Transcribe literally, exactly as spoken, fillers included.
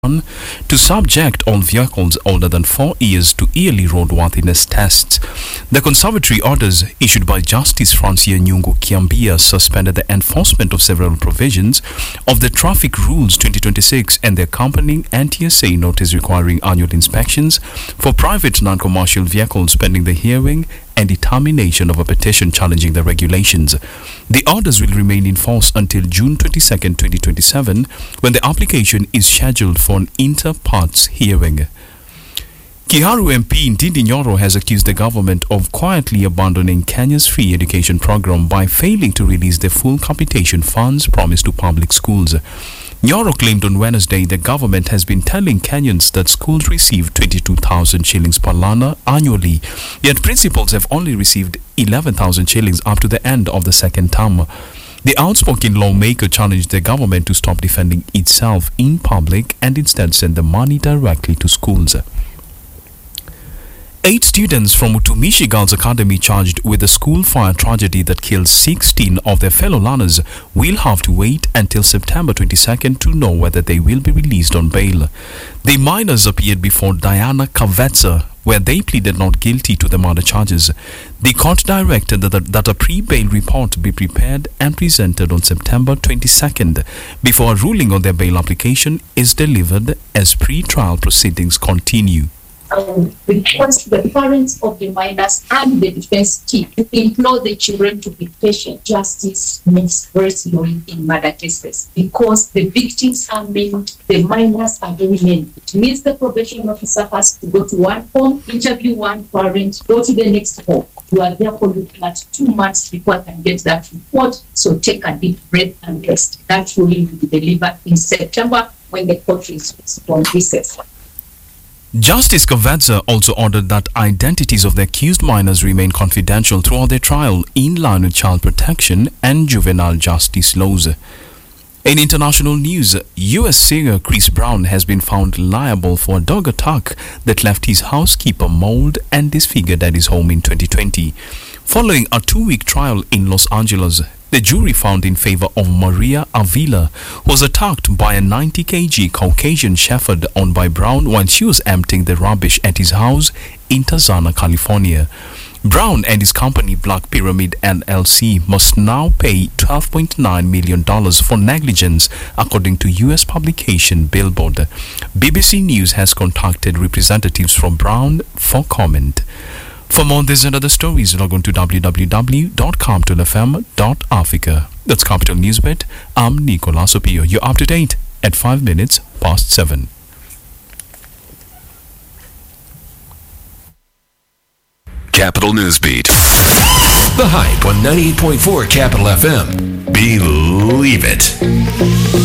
to subject all vehicles older than four years to yearly roadworthiness tests. The conservatory orders issued by Justice Francia Nyungu Kiambia suspended the enforcement of several provisions of the Traffic Rules twenty twenty-six and the accompanying N T S A notice requiring annual inspections for private non-commercial vehicles pending the hearing and determination of a petition challenging the regulations. The orders will remain in force until June twenty-second, twenty twenty-seven, when the application is scheduled for an inter-parts hearing. Kiharu M P Ndindi Nyoro has accused the government of quietly abandoning Kenya's free education program by failing to release the full capitation funds promised to public schools. Nyoro claimed on Wednesday the government has been telling Kenyans that schools receive twenty-two thousand shillings per learner annually, yet principals have only received eleven thousand shillings up to the end of the second term. The outspoken lawmaker challenged the government to stop defending itself in public and instead send the money directly to schools. Eight students from Utumishi Girls Academy charged with the school fire tragedy that killed sixteen of their fellow learners will have to wait until September twenty-second to know whether they will be released on bail. The minors appeared before Diana Kavetsa, where they pleaded not guilty to the murder charges. The court directed that, that a pre-bail report be prepared and presented on September twenty-second before a ruling on their bail application is delivered as pre-trial proceedings continue. Um, request the parents of the minors and the defense team to implore the children to be patient. Justice moves very slowly in murder cases because the victims are many, the minors are very many. It means the probation officer has to go to one home, interview one parent, go to the next home. You are therefore looking at two months before I can get that report. So take a deep breath and rest. That ruling will be delivered in September when the court is on recess. Justice Kavetsa also ordered that identities of the accused minors remain confidential throughout their trial in line with child protection and juvenile justice laws. In international news, U S singer Chris Brown has been found liable for a dog attack that left his housekeeper mauled and disfigured at his home in twenty twenty. Following a two-week trial in Los Angeles, the jury found in favor of Maria Avila, who was attacked by a ninety kilogram Caucasian Shepherd owned by Brown when she was emptying the rubbish at his house in Tarzana, California. Brown and his company Black Pyramid L L C must now pay twelve point nine million dollars for negligence, according to U S publication Billboard. B B C News has contacted representatives from Brown for comment. For more on this and other stories, log on to w w w dot capital f m dot africa. That's Capital Newsbeat. I'm Nicolas Opio. You're up to date at five minutes past seven. Capital Newsbeat. The Hype on ninety-eight point four Capital F M. Believe it.